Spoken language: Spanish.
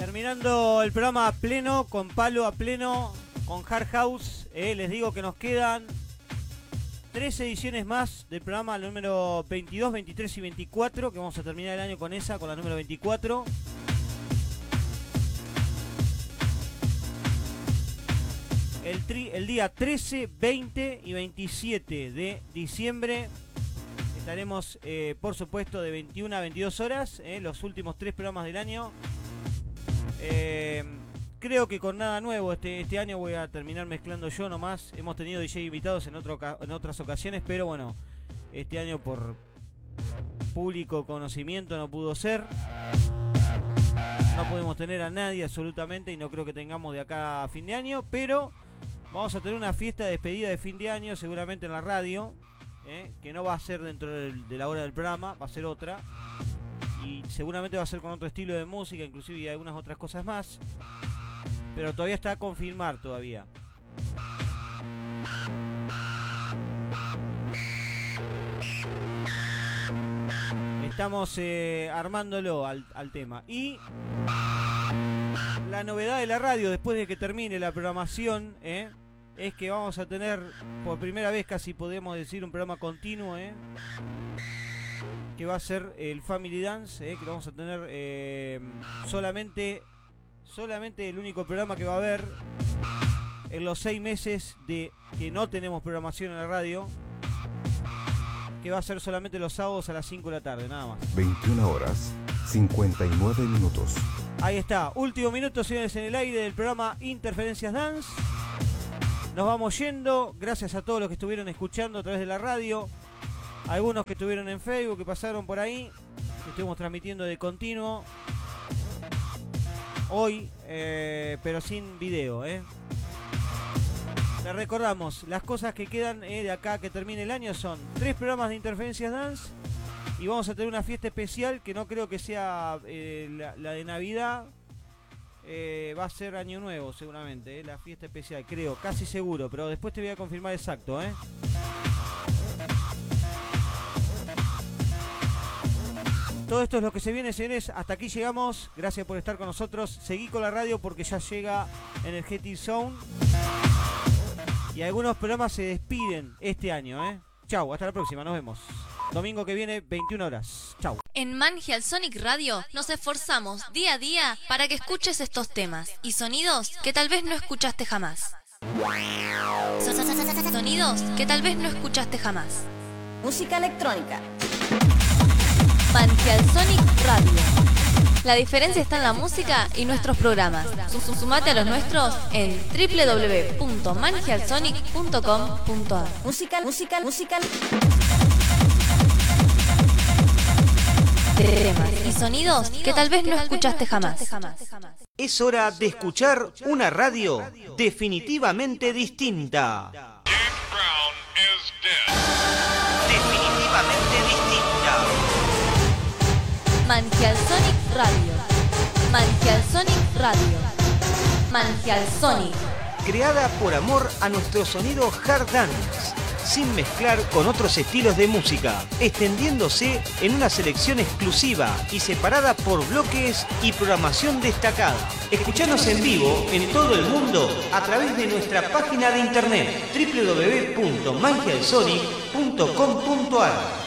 Terminando el programa a pleno, con palo a pleno, con Hard House. Les digo que nos quedan 3 ediciones más del programa número 22, 23 y 24, que vamos a terminar el año con esa, con la número 24. El día 13, 20 y 27 de diciembre estaremos, por supuesto, de 21 a 22 horas, los últimos 3 programas del año. Creo que con nada nuevo este año voy a terminar mezclando yo nomás. Hemos tenido DJ invitados en otras ocasiones, pero bueno, este año por público conocimiento no pudo ser. No podemos tener a nadie absolutamente y no creo que tengamos de acá a fin de año, pero vamos a tener una fiesta de despedida de fin de año seguramente en la radio, que no va a ser dentro de la hora del programa, va a ser otra. Y seguramente va a ser con otro estilo de música, inclusive y algunas otras cosas más. Pero todavía está a confirmar todavía. Estamos armándolo al tema. Y la novedad de la radio, después de que termine la programación, es que vamos a tener, por primera vez casi podemos decir, un programa continuo, que va a ser el Family Dance, que lo vamos a tener solamente el único programa que va a haber en los 6 meses de que no tenemos programación en la radio, que va a ser solamente los sábados a las 5 de la tarde, nada más. 21 horas, 59 minutos. Ahí está, último minuto, señores, en el aire del programa Interferencias Dance. Nos vamos yendo, gracias a todos los que estuvieron escuchando a través de la radio. Algunos que estuvieron en Facebook, que pasaron por ahí, que estuvimos transmitiendo de continuo hoy, pero sin video. Les recordamos, las cosas que quedan de acá que termine el año son 3 programas de Interferencias Dance y vamos a tener una fiesta especial que no creo que sea la de Navidad. Va a ser Año Nuevo seguramente, la fiesta especial, creo, casi seguro, pero después te voy a confirmar exacto. Todo esto es lo que se viene, señores. Hasta aquí llegamos. Gracias por estar con nosotros. Seguí con la radio porque ya llega Energetic Zone. Y algunos programas se despiden este año, Chau, hasta la próxima. Nos vemos. Domingo que viene, 21 horas. Chau. En Mangial Sonic Radio nos esforzamos día a día para que escuches estos temas y sonidos que tal vez no escuchaste jamás. Sonidos que tal vez no escuchaste jamás. Música electrónica. Mangial Sonic Radio. La diferencia está en la música y nuestros programas. Sumate a los nuestros en www.mangialsonic.com.ar. Musical. Temas y sonidos que tal vez no escuchaste jamás. Es hora de escuchar una radio definitivamente distinta. Definitivamente distinta. Mangial Sonic Radio. Mangial Sonic Radio. Mangial Sonic. Creada por amor a nuestro sonido hard dance, sin mezclar con otros estilos de música, extendiéndose en una selección exclusiva y separada por bloques y programación destacada. Escuchanos en vivo en todo el mundo a través de nuestra página de internet www.mangialsonic.com.ar.